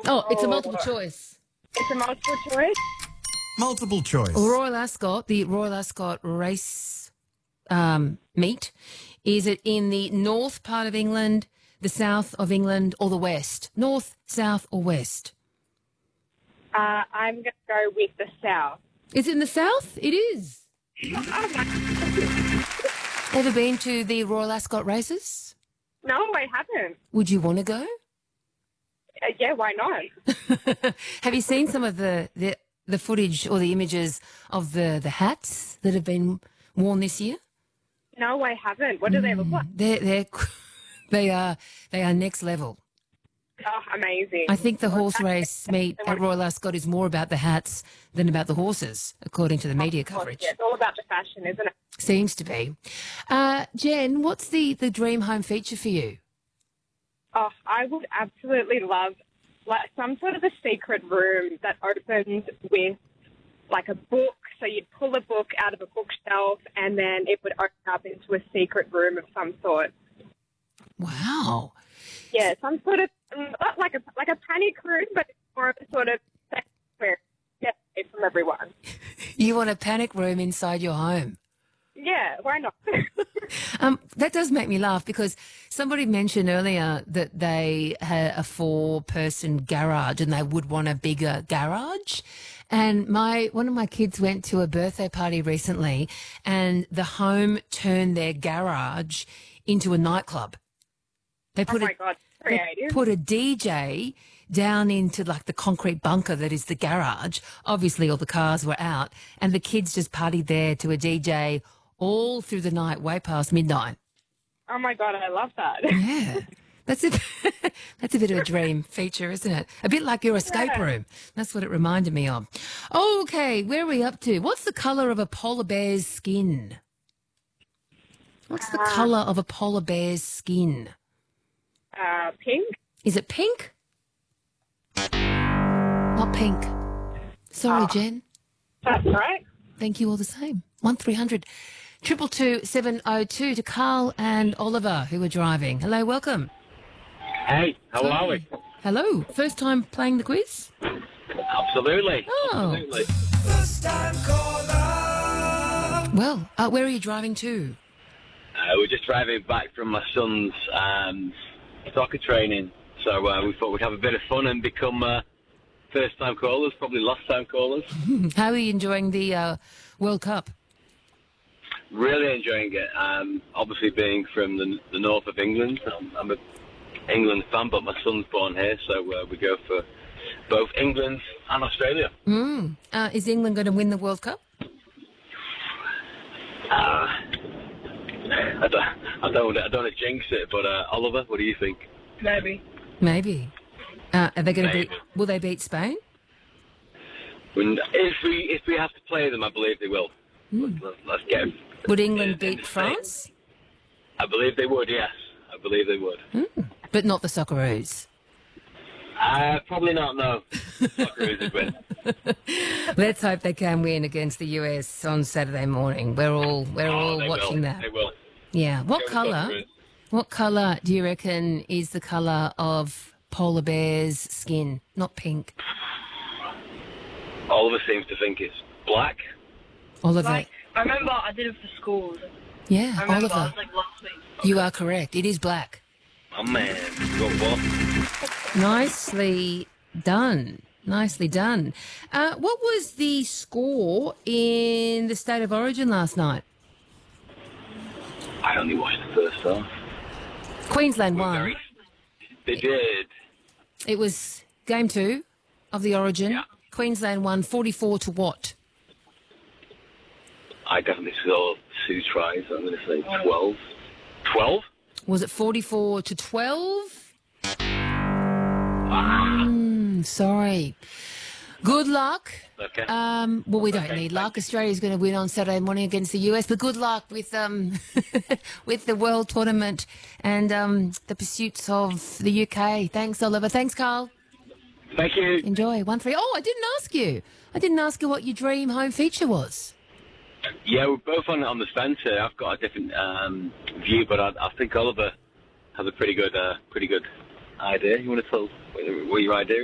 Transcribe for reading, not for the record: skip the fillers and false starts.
Oh, it's a multiple choice. It's a multiple choice. Multiple choice. Royal Ascot, the Royal Ascot race meet, is it in the north part of England, the south of England, or the west? North, south, or west? I'm going to go with the south. Is it in the south? It is. Ever been to the Royal Ascot races? No, I haven't. Would you want to go? Yeah, why not? Have you seen some of the footage or the images of the hats that have been worn this year? No, I haven't. What do they look like? They are next level. Oh, amazing. I think the horse race meet at Royal Ascot is more about the hats than about the horses, according to the media coverage. Yeah, it's all about the fashion, isn't it? Seems to be. Jen, what's the dream home feature for you? Oh, I would absolutely love like some sort of a secret room that opens with like a book. So you'd pull a book out of a bookshelf and then it would open up into a secret room of some sort. Wow. Yeah, some sort of not like a panic room, but it's more of a sort of where get away from everyone. You want a panic room inside your home? Yeah, why not? That does make me laugh because somebody mentioned earlier that they had a 4-person garage and they would want a bigger garage. And one of my kids went to a birthday party recently and the home turned their garage into a nightclub. They put my God, creative. They put a DJ down into like the concrete bunker that is the garage. Obviously all the cars were out and the kids just partied there to a DJ all through the night, way past midnight. Oh, my God, I love that. Yeah. That's a bit of a dream feature, isn't it? A bit like your escape room. That's what it reminded me of. Okay, where are we up to? What's the colour of a polar bear's skin? What's the colour of a polar bear's skin? Pink. Is it pink? Not pink. Sorry, Jen. That's right. Thank you all the same. 1300 222 702 to Carl and Oliver who are driving. Hello, welcome. Hey, how are we? Hello. First time playing the quiz? Absolutely. Oh. Absolutely. First time caller. Well, where are you driving to? We're just driving back from my son's soccer training, so we thought we'd have a bit of fun and become first-time callers, probably last-time callers. How are you enjoying the World Cup? Really enjoying it. Obviously, being from the north of England, I'm an England fan, but my son's born here, so we go for both England and Australia. Is England going to win the World Cup? I don't want to jinx it, but Oliver, what do you think? Maybe. Are they going to beat? Will they beat Spain? If we have to play them, I believe they will. Let's get them. Would England beat France? I believe they would. Yes, I believe they would. But not the Socceroos. Probably not. No, Socceroos would win. Let's hope they can win against the US on Saturday morning. We're all watching that. They will. Yeah. What Go colour? Socceroos. What colour do you reckon is the colour of polar bear's skin? Not pink. Oliver seems to think it's black. Oliver. Like, I remember I did it for school. Yeah, I remember, Oliver. it was like last week. You are correct. It is black. Oh man, got one. Nicely done. Nicely done. What was the score in the State of Origin last night? I only watched the first half. Queensland won. They did. It was game 2 of the Origin. Yeah. Queensland won 44 to what? I definitely saw 2 tries. I'm going to say 12. 12? Was it 44 to 12? Sorry. Good luck. Okay. Well, we don't need luck. Australia's going to win on Saturday morning against the US, but good luck with with the World Tournament and the pursuits of the UK. Thanks, Oliver. Thanks, Carl. Thank you. Enjoy. 1-3. Oh, I didn't ask you. I didn't ask you what your dream home feature was. Yeah, we're both on the fence here. I've got a different view, but I think Oliver has a pretty good idea. You want to tell what your idea is?